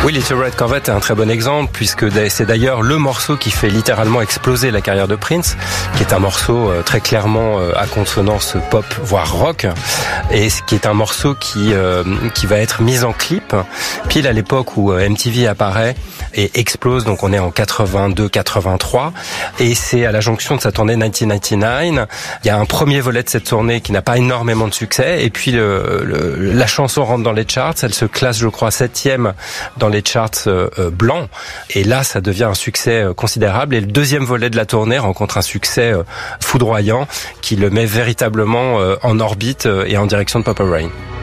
Oui, Little Red Corvette est un très bon exemple puisque c'est d'ailleurs le morceau qui fait littéralement exploser la carrière de Prince, qui est un morceau très clairement à consonance pop voire rock, et qui est un morceau qui va être mis en clip pile à l'époque où MTV apparaît et explose. Donc on est en 82-83 et c'est à la jonction de sa tournée 1999. Il y a un premier volet de cette tournée qui n'a pas énormément de succès et puis la chanson rentre dans les charts, elle se classe je crois 7e dans les charts blancs et là ça devient un succès considérable et le deuxième volet de la tournée rencontre un succès foudroyant qui le met véritablement en orbite et en direction de Purple Rain.